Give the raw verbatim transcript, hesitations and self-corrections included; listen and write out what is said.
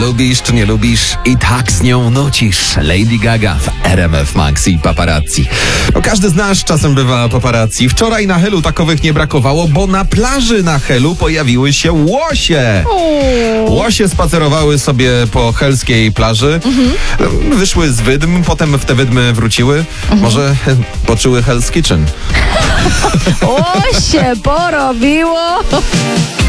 Lubisz czy nie lubisz i tak z nią nucisz. Lady Gaga w R M F Max i Paparazzi. No, każdy z nas czasem bywa paparazzi. Wczoraj na Helu takowych nie brakowało, bo na plaży na Helu pojawiły się łosie. Łosie spacerowały sobie po helskiej plaży. Mhm. Wyszły z wydm, potem w te wydmy wróciły. Mhm. Może poczuły Hell's Kitchen. Łosie porobiło.